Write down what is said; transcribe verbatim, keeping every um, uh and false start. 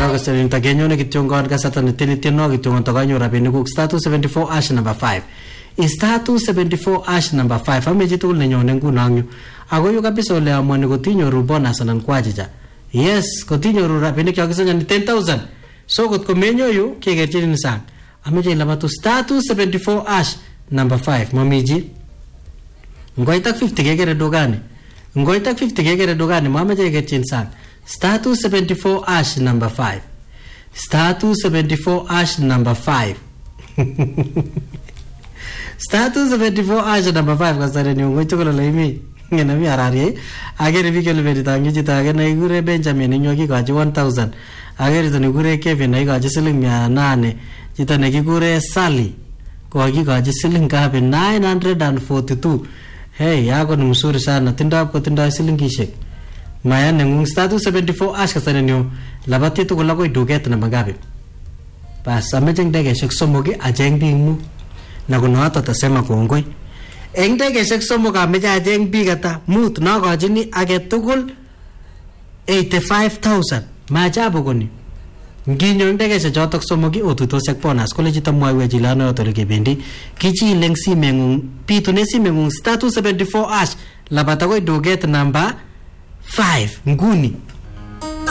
Yaga sari nitagenyo ne kityongon kasata ne tini tino kityongon taganyo rabini kuk star two seventy-four ash number five. Star two seventy-four ash number five. Ame jitu ne nyone ngunangyo. Ako yu kabisa ole amwani kutinyo rubona sanan kwajija. Yes, kutinyo ru rabini kya kisanya ni ten thousand. So kot kumenyo yu kigerchini nisang. Ame jay labatu star two seventy-four ash number five. Mamiji. Ngoitak fifty kegere dogani. Ngoitak fifty kegere dogani. Mama jay gerchini sang. Star two seventy-four ash number five. Star two seventy-four ash number five. Star two seventy-four ash number five. Kasare ni ungo chukula laimi. Ngena mi arari. Agere vikele verita ngijita agere na igure Benjamin nyoki kaji one thousand. Agere to nigure Kevin na ikaji siling mia nane. Jita nigure Sally. Kwa kaji siling kapi nine hundred forty-two. Hey, yako ni msuri sana. Tinda hapo tinda siling kishek. Maya nengung star two seventy-four ash kasane niyo labati tu kula koi duget na magabi. Pas amejeng dege shek somogi ajeng bingu na kuna hata tasema kuongoi. Eng dege shek somoga ameja ajeng bigata mut na gajini age tukul eighty-five thousand. Majabu kuni. Nginyo ndege shek jotok somogi otuto shek ponas kule jita mwawe jilano yotorike bendi kichi leng si mengung pitu ne si mengung star two seventy-four ash labata koi duget number five nguni